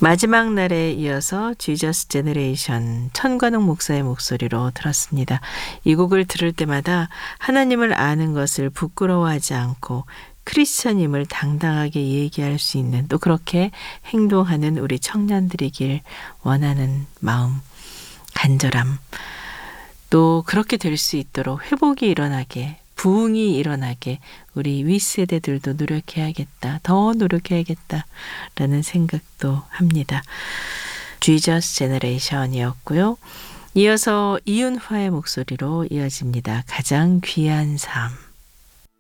마지막 날에 이어서 지저스 제너레이션 천관옥 목사의 목소리로 들었습니다. 이 곡을 들을 때마다 하나님을 아는 것을 부끄러워하지 않고 크리스천임을 당당하게 얘기할 수 있는, 또 그렇게 행동하는 우리 청년들이길 원하는 마음, 간절함, 또 그렇게 될 수 있도록 회복이 일어나게, 부흥이 일어나게 우리 윗세대들도 노력해야겠다, 더 노력해야겠다라는 생각도 합니다. Jesus 제너레이션이었고요. 이어서 이윤화의 목소리로 이어집니다. 가장 귀한 삶.